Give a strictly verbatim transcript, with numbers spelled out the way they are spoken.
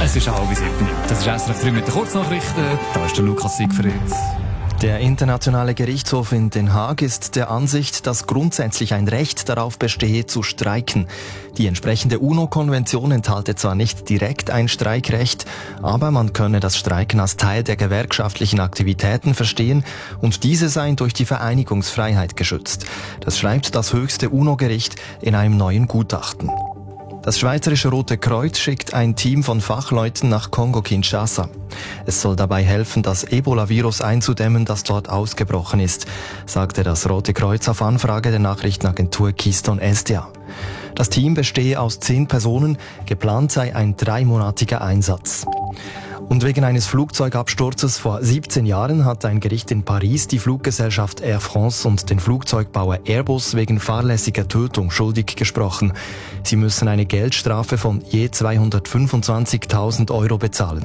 Es ist halb sieben. Das ist S R F drei mit den Kurznachrichten. Da ist der Lukas Siegfried. Der Internationale Gerichtshof in Den Haag ist der Ansicht, dass grundsätzlich ein Recht darauf bestehe, zu streiken. Die entsprechende UNO-Konvention enthalte zwar nicht direkt ein Streikrecht, aber man könne das Streiken als Teil der gewerkschaftlichen Aktivitäten verstehen und diese seien durch die Vereinigungsfreiheit geschützt. Das schreibt das höchste UNO-Gericht in einem neuen Gutachten. Das Schweizerische Rote Kreuz schickt ein Team von Fachleuten nach Kongo-Kinshasa. Es soll dabei helfen, das Ebola-Virus einzudämmen, das dort ausgebrochen ist, sagte das Rote Kreuz auf Anfrage der Nachrichtenagentur Keystone S D A. Das Team bestehe aus zehn Personen, geplant sei ein dreimonatiger Einsatz. Und wegen eines Flugzeugabsturzes vor siebzehn Jahren hat ein Gericht in Paris die Fluggesellschaft Air France und den Flugzeugbauer Airbus wegen fahrlässiger Tötung schuldig gesprochen. Sie müssen eine Geldstrafe von je zweihundertfünfundzwanzigtausend Euro bezahlen.